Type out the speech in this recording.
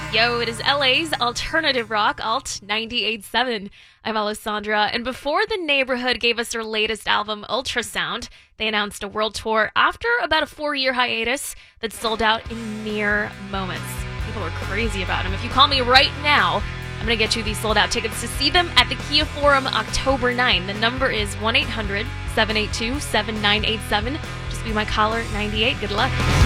Yo, it is LA's alternative rock, Alt 98.7. I'm Alessandra, and before The Neighborhood gave us their latest album, Ultrasound, they announced a world tour after about a 4-year hiatus that sold out in mere moments. People are crazy about them. If you call me right now, I'm going to get you these sold-out tickets to see them at the Kia Forum October 9. The number is 1-800-782-7987. Just be my caller, 98. Good luck.